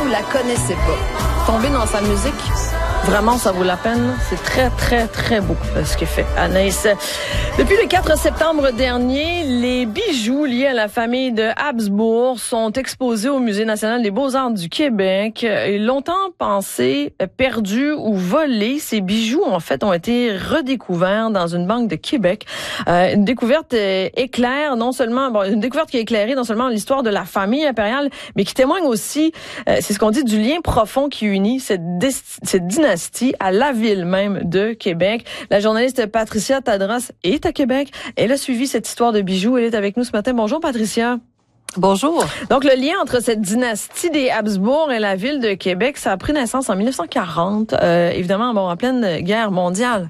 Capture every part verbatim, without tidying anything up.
vous la connaissez pas, tombez dans sa musique, vraiment, ça vaut la peine. C'est très, très, très beau ce qu'elle fait, Anaïs. Depuis le quatre septembre dernier, les bijoux liés à la famille de Habsbourg sont exposés au Musée national des beaux-arts du Québec. Et longtemps pensés perdus ou volés, ces bijoux, en fait, ont été redécouverts dans une banque de Québec. Euh, une découverte éclaire non seulement, bon, une découverte qui a éclairé non seulement l'histoire de la famille impériale, mais qui témoigne aussi, euh, c'est ce qu'on dit, du lien profond qui unit cette, des, cette dynastie à la ville même de Québec. La journaliste Patricia Tadros est à Québec. Elle a suivi cette histoire de bijoux. Elle est avec nous ce matin. Bonjour, Patricia. Bonjour. Donc, le lien entre cette dynastie des Habsbourg et la ville de Québec, ça a pris naissance en dix-neuf cent quarante, euh, évidemment, bon, en pleine guerre mondiale.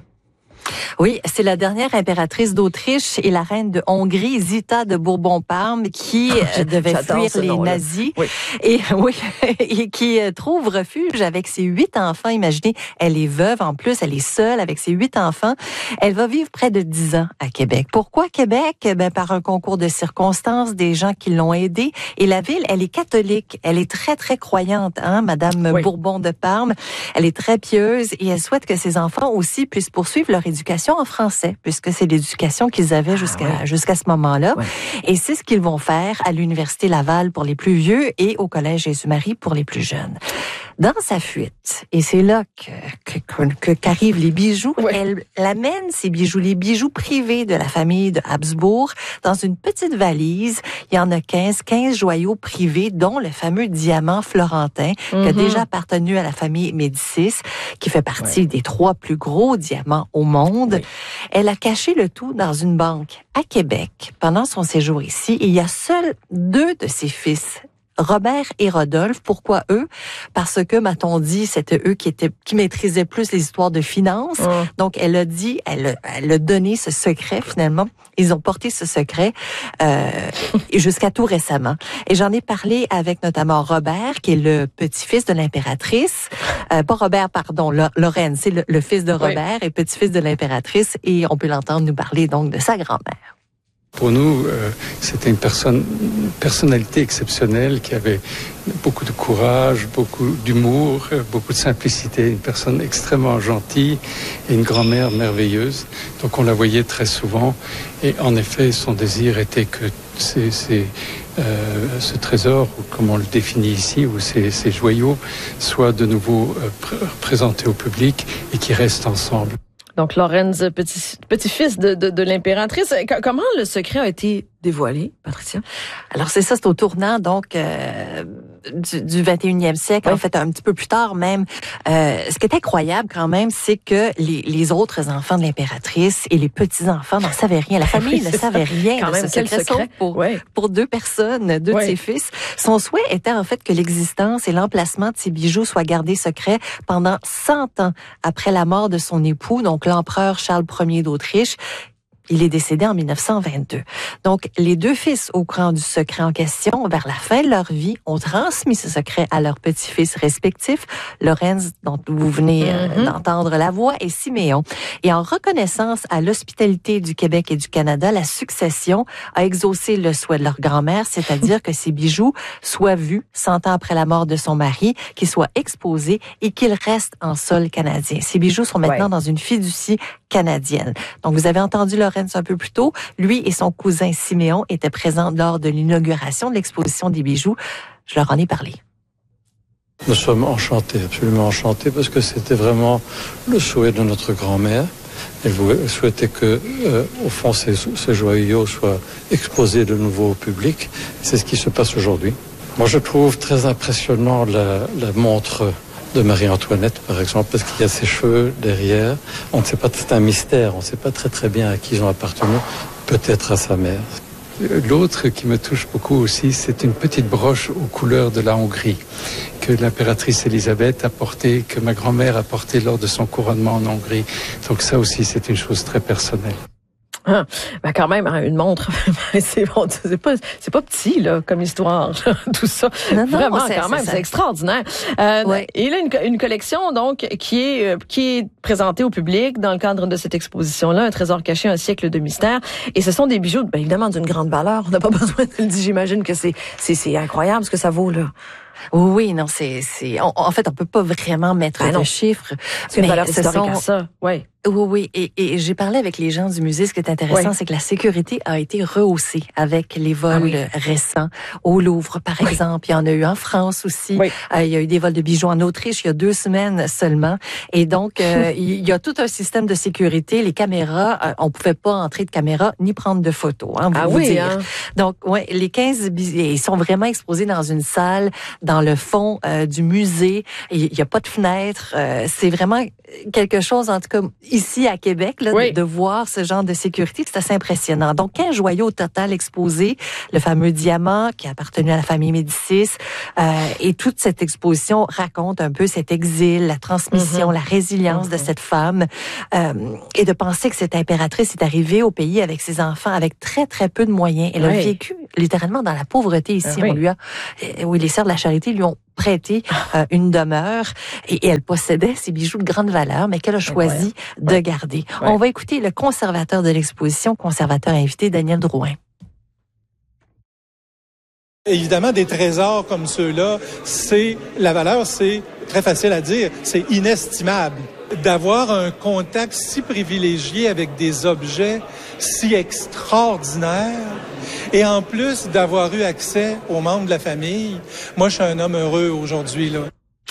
Oui, c'est la dernière impératrice d'Autriche et la reine de Hongrie, Zita de Bourbon-Parme, qui euh, devait fuir les nazis oui. et oui et qui euh, trouve refuge avec ses huit enfants. Imaginez, elle est veuve en plus, elle est seule avec ses huit enfants. Elle va vivre près de dix ans à Québec. Pourquoi Québec? Ben par un concours de circonstances, des gens qui l'ont aidée. Et la ville, elle est catholique, elle est très très croyante, hein, Madame oui. Bourbon de Parme. Elle est très pieuse et elle souhaite que ses enfants aussi puissent poursuivre leur éducation en français, puisque c'est l'éducation qu'ils avaient jusqu'à ah, ouais. jusqu'à ce moment-là. Ouais. Et c'est ce qu'ils vont faire à l'Université Laval pour les plus vieux et au Collège Jésus-Marie pour les plus jeunes. Dans sa fuite, et c'est là que, que, que qu'arrivent les bijoux, ouais. elle amène ces bijoux, les bijoux privés de la famille de Habsbourg, dans une petite valise. Il y en a quinze, quinze joyaux privés, dont le fameux diamant florentin, mm-hmm. qui a déjà appartenu à la famille Médicis, qui fait partie ouais. des trois plus gros diamants au monde. Oui. Elle a caché le tout dans une banque à Québec pendant son séjour ici. Et il y a seuls deux de ses fils, Robert et Rodolphe. Pourquoi eux? Parce que, m'a-t-on dit, c'était eux qui étaient, qui maîtrisaient plus les histoires de finances. Oh. Donc, elle a dit, elle, elle a donné ce secret, finalement. Ils ont porté ce secret, euh, jusqu'à tout récemment. Et j'en ai parlé avec notamment Robert, qui est le petit-fils de l'impératrice. Euh, pas Robert, pardon, Lorraine, c'est le, le fils de Robert oui. et petit-fils de l'impératrice. Et on peut l'entendre nous parler, donc, de sa grand-mère. Pour nous, euh, c'était une personne, une personnalité exceptionnelle qui avait beaucoup de courage, beaucoup d'humour, beaucoup de simplicité, une personne extrêmement gentille et une grand-mère merveilleuse. Donc on la voyait très souvent et en effet, son désir était que ces, ces, euh, ce trésor, ou comme on le définit ici, ou ces, ces joyaux, soient de nouveau euh, pr- présentés au public et qu'ils restent ensemble. Donc, Lorenz, petit, petit-fils de, de, de l'impératrice. Comment le secret a été dévoilé, Patricia? Alors, c'est ça, c'est au tournant, donc, euh, du, du vingt et unième siècle, oui. en fait, un petit peu plus tard même. Euh, ce qui est incroyable, quand même, c'est que les, les autres enfants de l'impératrice et les petits-enfants n'en savaient rien. La famille oui, ne savait rien quand de même, ce secret, secret. Pour, oui. pour deux personnes, deux oui. de ses fils. Son souhait était, en fait, que l'existence et l'emplacement de ces bijoux soient gardés secrets pendant cent ans après la mort de son époux, donc l'empereur Charles Ier d'Autriche. Il est décédé en dix-neuf cent vingt-deux. Donc, les deux fils, au courant du secret en question, vers la fin de leur vie, ont transmis ce secret à leurs petits-fils respectifs, Lorenz, dont vous venez mm-hmm. euh, d'entendre la voix, et Siméon. Et en reconnaissance à l'hospitalité du Québec et du Canada, la succession a exaucé le souhait de leur grand-mère, c'est-à-dire que ces bijoux soient vus cent ans après la mort de son mari, qu'ils soient exposés et qu'ils restent en sol canadien. Ces bijoux sont maintenant ouais. dans une fiducie canadienne. Donc, vous avez entendu Lorenz un peu plus tôt. Lui et son cousin Siméon étaient présents lors de l'inauguration de l'exposition des bijoux. Je leur en ai parlé. Nous sommes enchantés, absolument enchantés, parce que c'était vraiment le souhait de notre grand-mère. Elle souhaitait que, euh, au fond, ces, ces joyaux soient exposés de nouveau au public. C'est ce qui se passe aujourd'hui. Moi, je trouve très impressionnant la, la montre de Marie-Antoinette, par exemple, parce qu'il y a ses cheveux derrière. On ne sait pas, c'est un mystère, on ne sait pas très très bien à qui ils ont appartenu, peut-être à sa mère. L'autre qui me touche beaucoup aussi, c'est une petite broche aux couleurs de la Hongrie que l'impératrice Élisabeth a portée, que ma grand-mère a portée lors de son couronnement en Hongrie. Donc ça aussi, c'est une chose très personnelle. Ah, ben quand même, hein, une montre, c'est bon, c'est pas, c'est pas petit là comme histoire, là, tout ça. Non, non, vraiment, c'est, quand même, c'est, c'est extraordinaire. Euh, ouais. Et là, une, une collection donc qui est qui est présentée au public dans le cadre de cette exposition-là, un trésor caché, un siècle de mystère. Et ce sont des bijoux, bien évidemment, d'une grande valeur. On n'a pas besoin de le dire. J'imagine que c'est c'est c'est incroyable ce que ça vaut là. Oui, non, c'est, c'est, on, en fait, on peut pas vraiment mettre ben de chiffres. C'est une valeur historique à ça, oui. Oui, oui. Et, et j'ai parlé avec les gens du musée. Ce qui est intéressant, oui. c'est que la sécurité a été rehaussée avec les vols ah, oui. récents au Louvre, par oui. exemple. Il y en a eu en France aussi. Oui. Euh, il y a eu des vols de bijoux en Autriche il y a deux semaines seulement. Et donc, euh, il y a tout un système de sécurité. Les caméras, euh, on pouvait pas entrer de caméra ni prendre de photos. Hein, ah vous oui, dire. Hein? Donc, ouais, les quinze billets, ils sont vraiment exposés dans une salle, dans le fond euh, du musée. Il y a pas de fenêtre. Euh, c'est vraiment quelque chose, en tout cas, ici à Québec, là, oui. de, de voir ce genre de sécurité, c'est assez impressionnant. Donc, quinze joyaux au total exposés, le fameux diamant qui a appartenu à la famille Médicis, euh, et toute cette exposition raconte un peu cet exil, la transmission, mm-hmm. la résilience mm-hmm. de cette femme, euh, et de penser que cette impératrice est arrivée au pays avec ses enfants, avec très, très peu de moyens. Elle oui. a vécu littéralement dans la pauvreté ici. Oui. On lui a, oui, les Sœurs de la Charité lui ont prêté euh, une demeure et, et elle possédait ces bijoux de grande valeur, mais qu'elle a choisi ouais. de garder. Ouais. On va écouter le conservateur de l'exposition, conservateur invité, Daniel Drouin. Évidemment, des trésors comme ceux-là, c'est la valeur, c'est très facile à dire, c'est inestimable. D'avoir un contact si privilégié avec des objets si extraordinaires et en plus d'avoir eu accès aux membres de la famille, moi, je suis un homme heureux aujourd'hui, là.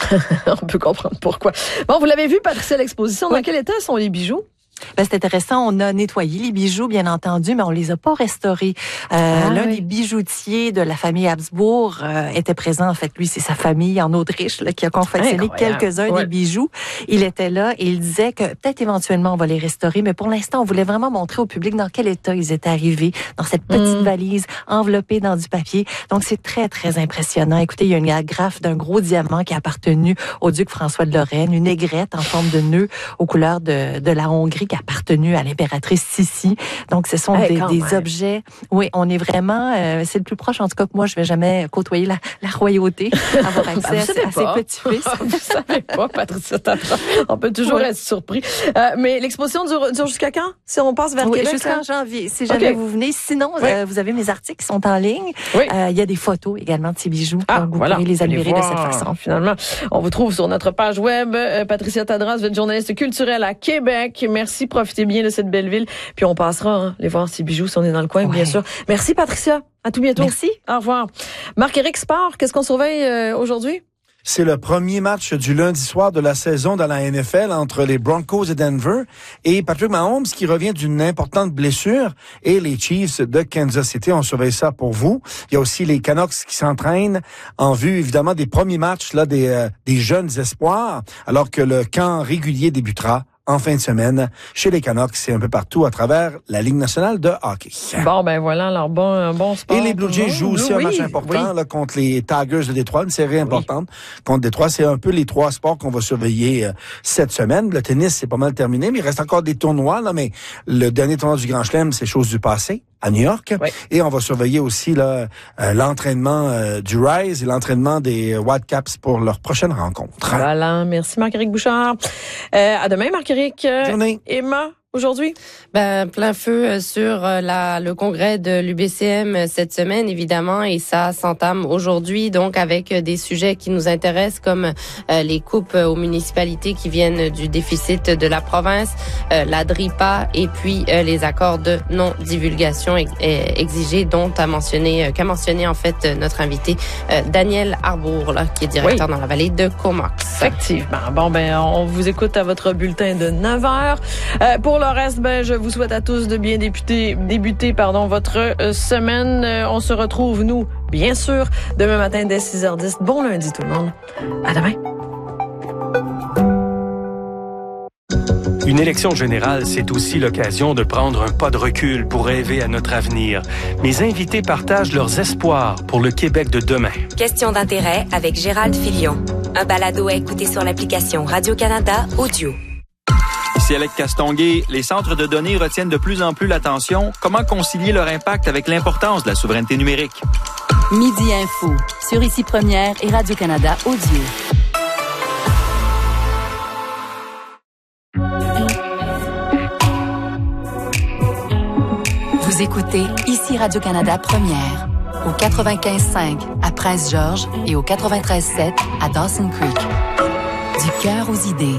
On peut comprendre pourquoi. Bon, vous l'avez vu, Patricia, l'exposition. Dans oui. quel état sont les bijoux? Ben, c'est intéressant. On a nettoyé les bijoux, bien entendu, mais on les a pas restaurés. Euh, ah, l'un oui. des bijoutiers de la famille Habsbourg euh, était présent. En fait, lui, c'est sa famille en Autriche là, qui a confectionné quelques-uns ouais. des bijoux. Il était là et il disait que peut-être éventuellement on va les restaurer, mais pour l'instant, on voulait vraiment montrer au public dans quel état ils étaient arrivés, dans cette petite mmh. valise enveloppée dans du papier. Donc, c'est très, très impressionnant. Écoutez, il y a une agrafe d'un gros diamant qui a appartenu au duc François de Lorraine, une aigrette en forme de nœud aux couleurs de, de la Hongrie qui a appartenu à l'impératrice Sissi. Donc, ce sont hey, des, des objets. Oui, on est vraiment, euh, c'est le plus proche, en tout cas, que moi, je vais jamais côtoyer la, la royauté, avoir accès à, à ces petits fils. Vous savez pas, Patricia Tatra. On peut toujours oui. être surpris. Euh, mais l'exposition dure, dure jusqu'à quand? Si on passe vers oui, Québec? Jusqu'en janvier. Si jamais okay. vous venez. Sinon, oui. euh, vous avez mes articles qui sont en ligne. Oui. Euh, il y a des photos également de ces bijoux. Ah, donc, vous voilà. pourrez les admirer de cette façon. Finalement, on vous trouve sur notre page web. Euh, Patricia Tadras, vous êtes journaliste culturelle à Québec. Merci, profitez bien de cette belle ville. Puis on passera hein, les voir ces bijoux si on est dans le coin, ouais. bien sûr. Merci, Patricia. À tout bientôt. Merci. Au revoir. Marc-Éric Sport, qu'est-ce qu'on surveille euh, aujourd'hui? C'est le premier match du lundi soir de la saison dans la N F L entre les Broncos et Denver et Patrick Mahomes qui revient d'une importante blessure et les Chiefs de Kansas City. On surveille ça pour vous. Il y a aussi les Canucks qui s'entraînent en vue évidemment des premiers matchs là des, euh, des jeunes espoirs alors que le camp régulier débutera en fin de semaine chez les Canucks, c'est un peu partout à travers la Ligue nationale de hockey. Bon, ben voilà, alors bon, un bon sport. Et les Blue Jays jouent aussi oui, un match important oui. là, contre les Tigers de Détroit, une série importante oui. contre Détroit. C'est un peu les trois sports qu'on va surveiller euh, cette semaine. Le tennis, c'est pas mal terminé, mais il reste encore des tournois, là, mais le dernier tournoi du Grand Chelem, c'est chose du passé à New York. Oui. Et on va surveiller aussi là, euh, l'entraînement euh, du Rise et l'entraînement des Whitecaps pour leur prochaine rencontre. Voilà, merci Marc-Éric Bouchard. Euh, à demain, Marc-Éric. Journée. Emma, aujourd'hui? Ben, plein feu sur la, le congrès de l'U B C M cette semaine, évidemment, et ça s'entame aujourd'hui, donc avec des sujets qui nous intéressent, comme euh, les coupes aux municipalités qui viennent du déficit de la province, euh, la DRIPA, et puis euh, les accords de non-divulgation ex- exigés, dont a mentionné, euh, qu'a mentionné en fait notre invité euh, Daniel Arbour, là, qui est directeur oui. dans la vallée de Comox. Effectivement. Bon, ben, on vous écoute à votre bulletin de neuf heures. Euh, pour le reste, ben, je vous souhaite à tous de bien débuter, débuter pardon, votre euh, semaine. Euh, on se retrouve, nous, bien sûr, demain matin dès six heures dix. Bon lundi, tout le monde. À demain. Une élection générale, c'est aussi l'occasion de prendre un pas de recul pour rêver à notre avenir. Mes invités partagent leurs espoirs pour le Québec de demain. Question d'intérêt avec Gérald Filion. Un balado à écouter sur l'application Radio-Canada Audio. Ici Alec Castonguay, les centres de données retiennent de plus en plus l'attention. Comment concilier leur impact avec l'importance de la souveraineté numérique? Midi Info, sur Ici Première et Radio-Canada Audio. Vous écoutez Ici Radio-Canada Première. au quatre-vingt-quinze cinq à Prince-Georges et au quatre-vingt-treize sept à Dawson Creek. Du cœur aux idées.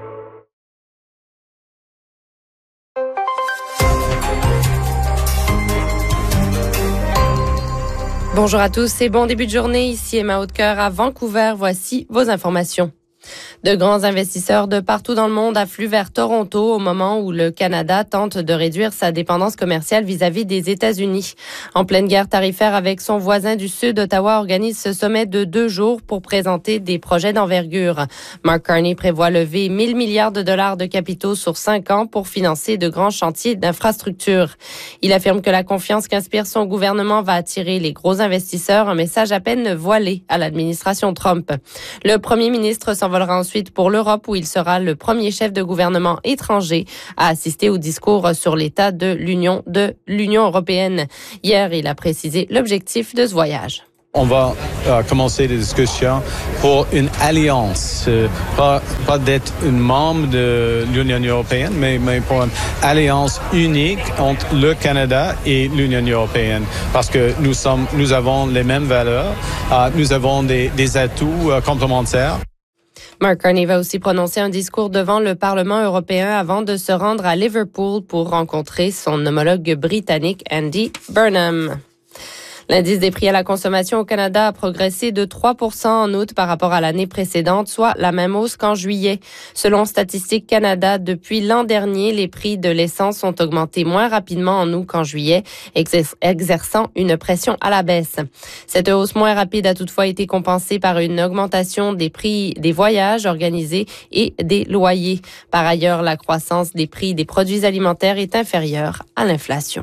Bonjour à tous et bon début de journée. Ici Emma Hautecoeur à Vancouver. Voici vos informations. De grands investisseurs de partout dans le monde affluent vers Toronto au moment où le Canada tente de réduire sa dépendance commerciale vis-à-vis des États-Unis. En pleine guerre tarifaire avec son voisin du Sud, Ottawa organise ce sommet de deux jours pour présenter des projets d'envergure. Mark Carney prévoit lever mille milliards de dollars de capitaux sur cinq ans pour financer de grands chantiers d'infrastructure. Il affirme que la confiance qu'inspire son gouvernement va attirer les gros investisseurs, un message à peine voilé à l'administration Trump. Le premier ministre s'envolera ensuite pour l'Europe où il sera le premier chef de gouvernement étranger à assister au discours sur l'état de l'Union de l'Union européenne. Hier, il a précisé l'objectif de ce voyage. On va euh, commencer des discussions pour une alliance, euh, pas, pas d'être un membre de l'Union européenne, mais, mais pour une alliance unique entre le Canada et l'Union européenne, parce que nous sommes, nous avons les mêmes valeurs, euh, nous avons des, des atouts euh, complémentaires. Mark Carney va aussi prononcer un discours devant le Parlement européen avant de se rendre à Liverpool pour rencontrer son homologue britannique Andy Burnham. L'indice des prix à la consommation au Canada a progressé de trois pour cent en août par rapport à l'année précédente, soit la même hausse qu'en juillet. Selon Statistique Canada, depuis l'an dernier, les prix de l'essence ont augmenté moins rapidement en août qu'en juillet, exerçant une pression à la baisse. Cette hausse moins rapide a toutefois été compensée par une augmentation des prix des voyages organisés et des loyers. Par ailleurs, la croissance des prix des produits alimentaires est inférieure à l'inflation.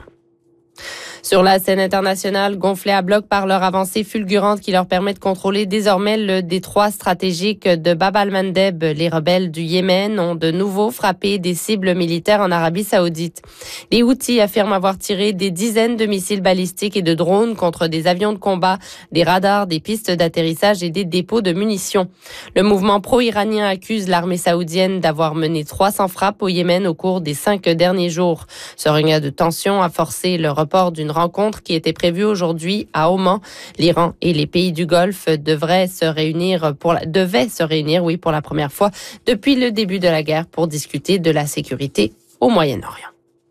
Sur la scène internationale, gonflés à bloc par leur avancée fulgurante qui leur permet de contrôler désormais le détroit stratégique de Bab al-Mandeb, les rebelles du Yémen ont de nouveau frappé des cibles militaires en Arabie Saoudite. Les Houthis affirment avoir tiré des dizaines de missiles balistiques et de drones contre des avions de combat, des radars, des pistes d'atterrissage et des dépôts de munitions. Le mouvement pro-iranien accuse l'armée saoudienne d'avoir mené trois cents frappes au Yémen au cours des cinq derniers jours. Ce regain de tension a forcé le report d'une rencontre qui était prévue aujourd'hui à Oman. L'Iran et les pays du Golfe devraient se réunir pour la, devaient se réunir, oui, pour la première fois depuis le début de la guerre pour discuter de la sécurité au Moyen-Orient.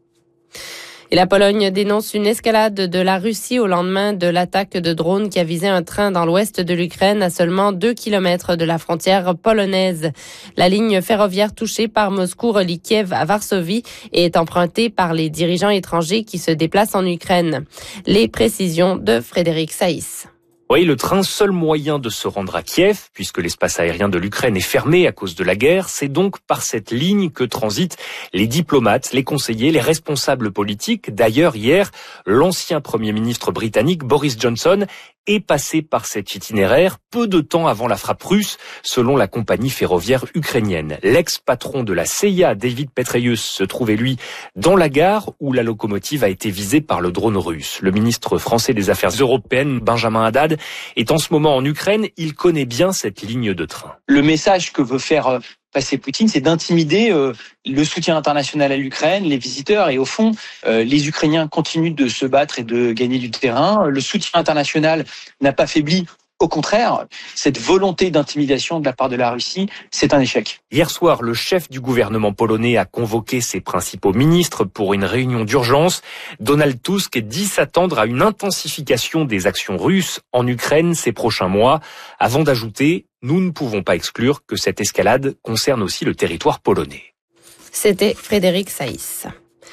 Et la Pologne dénonce une escalade de la Russie au lendemain de l'attaque de drones qui a visé un train dans l'ouest de l'Ukraine à seulement deux kilomètres de la frontière polonaise. La ligne ferroviaire touchée par Moscou relie Kiev à Varsovie et est empruntée par les dirigeants étrangers qui se déplacent en Ukraine. Les précisions de Frédéric Saïs. Oui, le train, seul moyen de se rendre à Kiev, puisque l'espace aérien de l'Ukraine est fermé à cause de la guerre, c'est donc par cette ligne que transitent les diplomates, les conseillers, les responsables politiques. D'ailleurs, hier, l'ancien Premier ministre britannique Boris Johnson est passé par cet itinéraire peu de temps avant la frappe russe, selon la compagnie ferroviaire ukrainienne. L'ex-patron de la C I A, David Petraeus, se trouvait, lui, dans la gare où la locomotive a été visée par le drone russe. Le ministre français des Affaires européennes, Benjamin Haddad, est en ce moment en Ukraine. Il connaît bien cette ligne de train. Le message que veut faire passer Poutine, c'est d'intimider euh, le soutien international à l'Ukraine, les visiteurs, et au fond, euh, les Ukrainiens continuent de se battre et de gagner du terrain. Le soutien international n'a pas faibli. Au contraire, cette volonté d'intimidation de la part de la Russie, c'est un échec. Hier soir, le chef du gouvernement polonais a convoqué ses principaux ministres pour une réunion d'urgence. Donald Tusk dit s'attendre à une intensification des actions russes en Ukraine ces prochains mois, avant d'ajouter « Nous ne pouvons pas exclure que cette escalade concerne aussi le territoire polonais ». C'était Frédéric Saïs.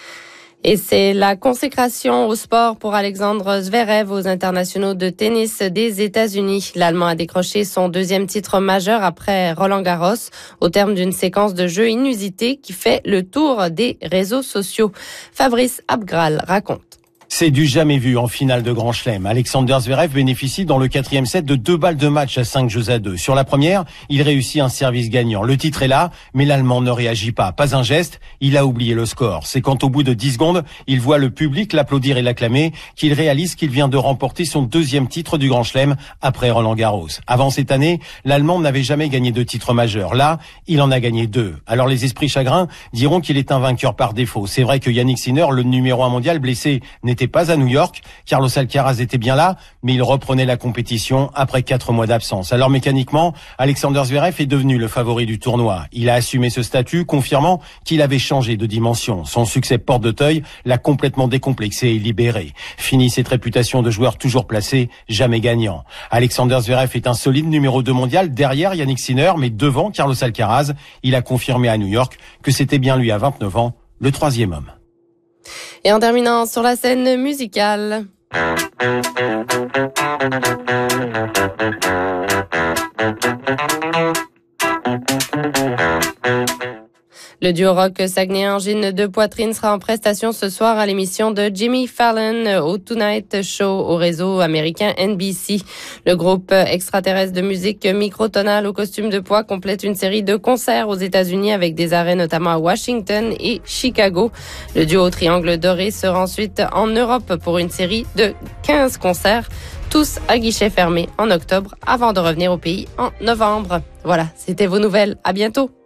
Et c'est la consécration au sport pour Alexandre Zverev aux internationaux de tennis des États-Unis. L'Allemand a décroché son deuxième titre majeur après Roland Garros au terme d'une séquence de jeux inusitée qui fait le tour des réseaux sociaux. Fabrice Abgral raconte. C'est du jamais vu en finale de Grand Chelem. Alexander Zverev bénéficie dans le quatrième set de deux balles de match à cinq jeux à deux. Sur la première, il réussit un service gagnant. Le titre est là, mais l'Allemand ne réagit pas. Pas un geste, il a oublié le score. C'est quand au bout de dix secondes, il voit le public l'applaudir et l'acclamer, qu'il réalise qu'il vient de remporter son deuxième titre du Grand Chelem après Roland Garros. Avant cette année, l'Allemand n'avait jamais gagné de titre majeur. Là, il en a gagné deux. Alors les esprits chagrins diront qu'il est un vainqueur par défaut. C'est vrai que Yannick Sinner, le numéro un mondial blessé, n'était n'était pas à New York. Carlos Alcaraz était bien là, mais il reprenait la compétition après quatre mois d'absence. Alors mécaniquement, Alexander Zverev est devenu le favori du tournoi. Il a assumé ce statut, confirmant qu'il avait changé de dimension. Son succès porte d'Auteuil l'a complètement décomplexé et libéré. Fini cette réputation de joueur toujours placé, jamais gagnant. Alexander Zverev est un solide numéro deux mondial derrière Yannick Sinner, mais devant Carlos Alcaraz. Il a confirmé à New York que c'était bien lui à vingt-neuf ans, le troisième homme. Et en terminant sur la scène musicale. Le duo rock saguenay-Angine de Poitrine sera en prestation ce soir à l'émission de Jimmy Fallon au Tonight Show au réseau américain N B C. Le groupe extraterrestre de musique microtonale au costume de poids complète une série de concerts aux États-Unis avec des arrêts notamment à Washington et Chicago. Le duo au Triangle Doré sera ensuite en Europe pour une série de quinze concerts, tous à guichet fermé en octobre avant de revenir au pays en novembre. Voilà, c'était vos nouvelles. À bientôt.